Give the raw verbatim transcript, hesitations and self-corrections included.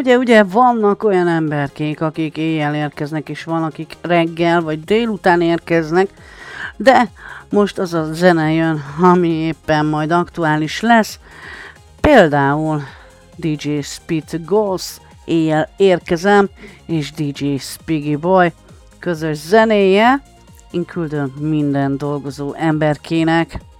Ugye, ugye vannak olyan emberkék, akik éjjel érkeznek, és van, akik reggel vagy délután érkeznek, de most az a zene jön, ami éppen majd aktuális lesz. Például dé dzsé Speed Ghost, éjjel érkezem, és dé dzsé Spiggy Boy közös zenéje. Én küldöm minden dolgozó emberkének.